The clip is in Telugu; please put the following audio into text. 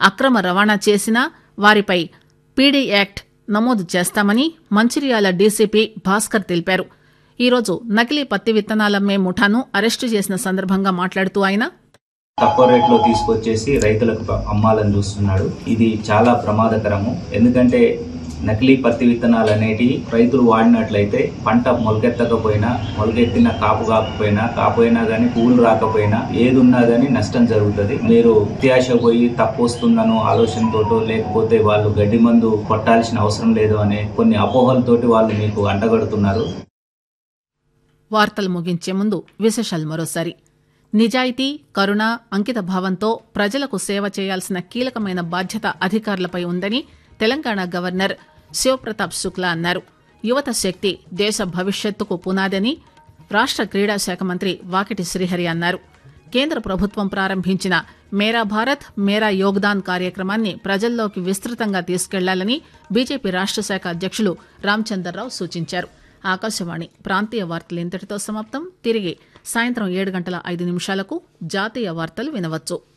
అక్రమ రవాణా చేసినా వారిపై పీడీ యాక్ట్ నమోదు చేస్తామని మంచిర్యాల డీసీపీ భాస్కర్ తెలిపారు. ఈరోజు నకిలీ పత్తి విత్తనాలమ్మే ముఠాను అరెస్టు చేసిన సందర్భంగా మాట్లాడుతూ ఆయన తక్కువ రేట్లో తీసుకొచ్చేసి రైతులకు అమ్మాలని చూస్తున్నాడు. ఇది చాలా ప్రమాదకరము. ఎందుకంటే నకిలీ పత్తి విత్తనాలు అనేటివి రైతులు వాడినట్లయితే పంట మొలకెత్తకపోయినా, మొలకెత్తిన కాపు కాకపోయినా, కాపోయినా కానీ పువ్వులు రాకపోయినా, ఏది ఉన్నా కానీ నష్టం జరుగుతుంది. మీరు అత్యాశ పోయి తప్పు వస్తుందనో ఆలోచనతోటో, లేకపోతే వాళ్ళు గడ్డి మందు కొట్టాల్సిన అవసరం లేదు అనే కొన్ని అపోహలతోటి వాళ్ళు మీకు అంటగడుతున్నారు. వార్తలు ముగించే ముందు విశేషాలు మరోసారి. నిజాయితీ, కరుణ, అంకిత భావంతో ప్రజలకు సేవ చేయాల్సిన కీలకమైన బాధ్యత అధికారులపై ఉందని తెలంగాణ గవర్నర్ శివప్రతాప్ శుక్లా అన్నారు. యువత శక్తి దేశ భవిష్యత్తుకు పునాదని రాష్ట క్రీడా శాఖ మంత్రి వాకిటి శ్రీహరి అన్నారు. కేంద్ర ప్రభుత్వం ప్రారంభించిన మేరా భారత్ మేరా యోగ్దాన్ కార్యక్రమాన్ని ప్రజల్లోకి విస్తృతంగా తీసుకెళ్లాలని బీజేపీ రాష్ట శాఖ అధ్యక్షులు రామచందర్రావు సూచించారు. ఆకాశవాణి ప్రాంతీయ వార్తలు ఇంతటితో సమాప్తం. తిరిగి సాయంత్రం 7:05 జాతీయ వార్తలు వినవచ్చు.